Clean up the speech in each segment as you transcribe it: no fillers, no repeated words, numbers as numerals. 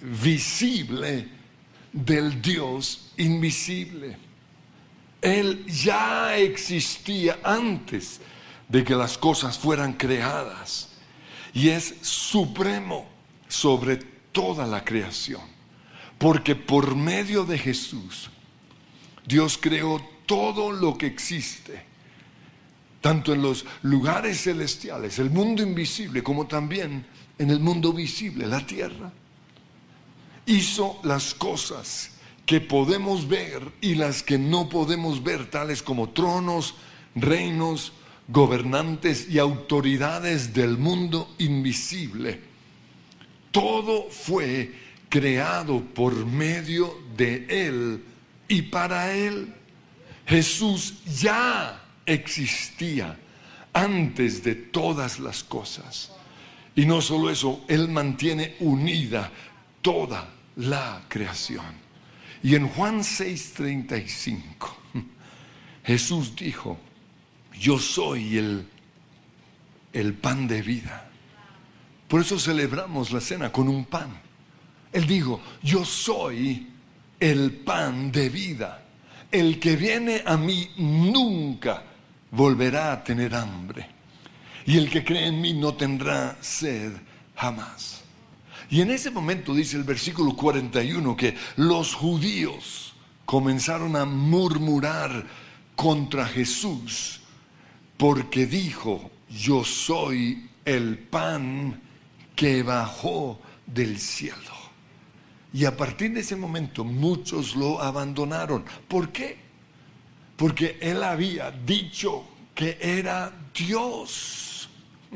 visible del Dios invisible. Él ya existía antes de que las cosas fueran creadas y es supremo sobre toda la creación, porque por medio de Jesús Dios creó todo lo que existe, tanto en los lugares celestiales, el mundo invisible, como también en el mundo visible, la tierra. Hizo las cosas que podemos ver y las que no podemos ver, tales como tronos, reinos, gobernantes y autoridades del mundo invisible. Todo fue creado por medio de Él y para Él. Jesús ya existía antes de todas las cosas. Y no solo eso, Él mantiene unida toda la creación. Y en Juan 6:35, Jesús dijo: yo soy el pan de vida. Por eso celebramos la cena con un pan. Él dijo: yo soy el pan de vida. El que viene a mí nunca volverá a tener hambre. Y el que cree en mí no tendrá sed jamás. Y en ese momento dice el versículo 41 que los judíos comenzaron a murmurar contra Jesús porque dijo: yo soy el pan que bajó del cielo. Y a partir de ese momento muchos lo abandonaron. ¿Por qué? Porque él había dicho que era Dios.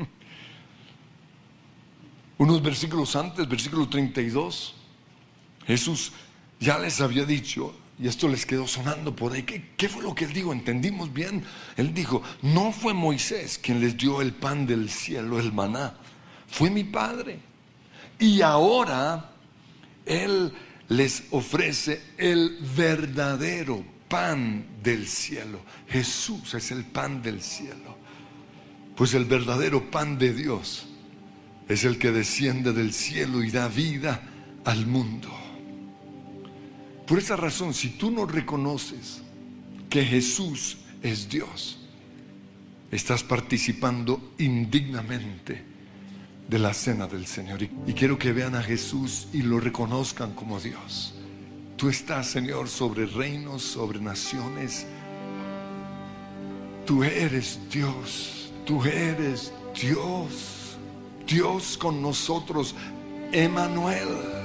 Unos versículos antes, versículo 32, Jesús ya les había dicho, y esto les quedó sonando por ahí. ¿Qué fue lo que él dijo? ¿Entendimos bien? Él dijo: no fue Moisés quien les dio el pan del cielo, el maná, fue mi Padre. Y ahora Él les ofrece el verdadero pan del cielo. Jesús es el pan del cielo. Pues el verdadero pan de Dios es el que desciende del cielo y da vida al mundo. Por esa razón, si tú no reconoces que Jesús es Dios, estás participando indignamente de la cena del Señor. Y quiero que vean a Jesús y lo reconozcan como Dios. Tú estás, Señor, sobre reinos, sobre naciones. Tú eres Dios. Tú eres Dios. Dios con nosotros, Emmanuel.